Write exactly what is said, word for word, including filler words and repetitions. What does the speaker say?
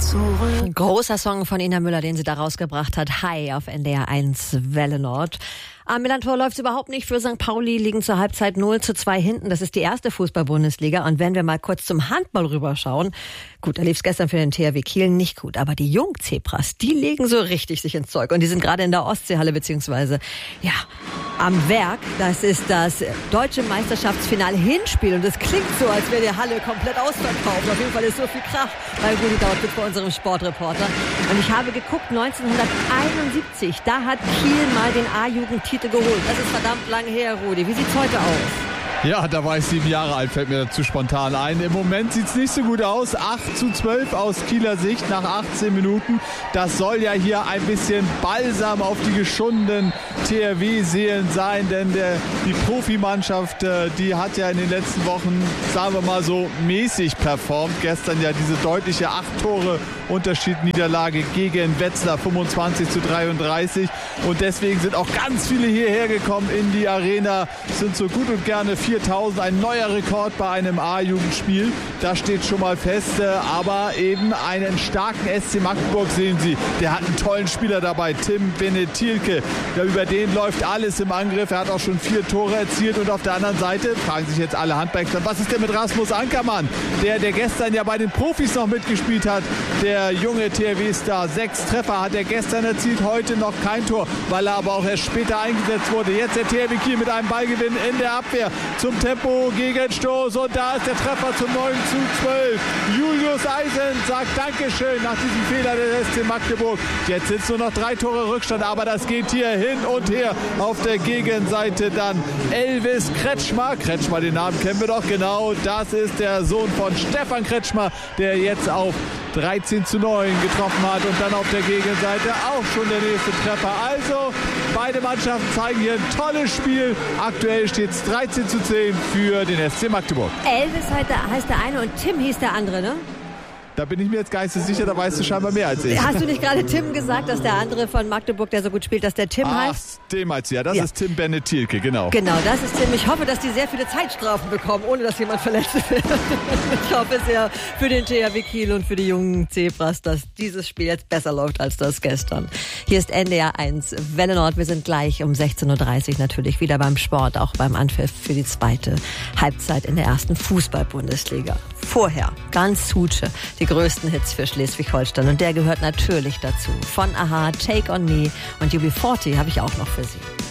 zurück. Großer Song von Ina Müller, den sie da rausgebracht hat. Hi auf N D R eins Welle Nord. Am Millantor läuft es überhaupt nicht für Sankt Pauli, liegen zur Halbzeit null zu zwei hinten. Das ist die erste Fußball-Bundesliga. Und wenn wir mal kurz zum Handball rüberschauen, gut, da lief es gestern für den T H W Kiel nicht gut, aber die Jungzebras, die legen so richtig sich ins Zeug. Und die sind gerade in der Ostseehalle, beziehungsweise, ja, am Werk. Das ist das deutsche Meisterschaftsfinal-Hinspiel. Und es klingt so, als wäre die Halle komplett ausverkauft. Auf jeden Fall ist so viel Krach bei Rudi Dautwitz bei unserem Sportreporter. Und ich habe geguckt, neunzehnhunderteinundsiebzig, da hat Kiel mal den A-Jugendtitel geholt. Das ist verdammt lange her, Rudi. Wie sieht's heute aus? Ja, da war ich sieben Jahre alt, fällt mir dazu spontan ein. Im Moment sieht es nicht so gut aus. acht zu zwölf aus Kieler Sicht nach achtzehn Minuten. Das soll ja hier ein bisschen Balsam auf die geschundenen T H W-Seelen sein, denn der, die Profimannschaft, die hat ja in den letzten Wochen, sagen wir mal so, mäßig performt. Gestern ja diese deutliche acht Tore Unterschied-Niederlage gegen Wetzlar, fünfundzwanzig zu dreiunddreißig. Und deswegen sind auch ganz viele hierher gekommen in die Arena. Es sind so gut und gerne viertausend, ein neuer Rekord bei einem A-Jugendspiel. Das steht schon mal fest. Aber eben einen starken S C Magdeburg sehen Sie. Der hat einen tollen Spieler dabei, Tim Benetielke. Ja, über den läuft alles im Angriff. Er hat auch schon vier Tore erzielt. Und auf der anderen Seite fragen sich jetzt alle Handballexperten, was ist denn mit Rasmus Ankermann? Der, der gestern ja bei den Profis noch mitgespielt hat. Der junge T H W-Star. Sechs Treffer hat er gestern erzielt, heute noch kein Tor, weil er aber auch erst später eingesetzt wurde. Jetzt der T H W Kiel mit einem Ballgewinn in der Abwehr zum Tempo Gegenstoß und da ist der Treffer zum neun zu zwölf. Julius Eisen sagt Dankeschön nach diesem Fehler des S C Magdeburg. Jetzt sind es nur noch drei Tore Rückstand, aber das geht hier hin und her. Auf der Gegenseite dann Elvis Kretschmer. Kretschmer, den Namen kennen wir doch, genau. Das ist der Sohn von Stefan Kretschmer, der jetzt auf dreizehn zu neun getroffen hat und dann auf der Gegenseite auch schon der nächste Treffer. Also beide Mannschaften zeigen hier ein tolles Spiel. Aktuell steht es dreizehn zu zehn für den S C Magdeburg. Elvis heißt der eine und Tim hieß der andere, ne? Da bin ich mir jetzt gar nicht so sicher, da weißt du scheinbar mehr als ich. Hast du nicht gerade Tim gesagt, dass der andere von Magdeburg, der so gut spielt, dass der Tim Ach, heißt? Dem meinst du, ja. Das ja. ist Tim Benetielke, genau. Genau, das ist Tim. Ich hoffe, dass die sehr viele Zeitstrafen bekommen, ohne dass jemand verletzt wird. Ich hoffe sehr für den T H W Kiel und für die jungen Zebras, dass dieses Spiel jetzt besser läuft als das gestern. Hier ist N D R eins Welle Nord. Wir sind gleich um sechzehn Uhr dreißig natürlich wieder beim Sport, auch beim Anpfiff für die zweite Halbzeit in der ersten Fußball-Bundesliga. Vorher ganz Hutsche, die größten Hits für Schleswig-Holstein. Und der gehört natürlich dazu. Von Aha, Take On Me und U B vierzig habe ich auch noch für Sie.